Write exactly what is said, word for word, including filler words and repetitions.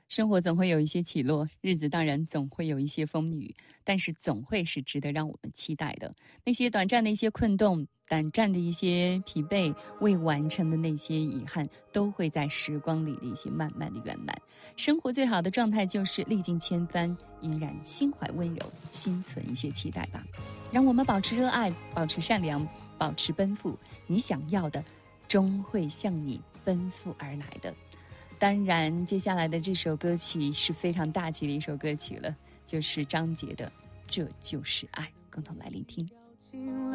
生活总会有一些起落，日子当然总会有一些风雨，但是总会是值得让我们期待的。那些短暂的一些困顿，短暂的一些疲惫，未完成的那些遗憾，都会在时光里的一些慢慢的圆满。生活最好的状态就是历尽千帆，依然心怀温柔，心存一些期待吧。让我们保持热爱，保持善良，保持奔赴，你想要的终会向你奔赴而来的。当然，接下来的这首歌曲是非常大气的一首歌曲了，就是张杰的《这就是爱》，共同来聆听。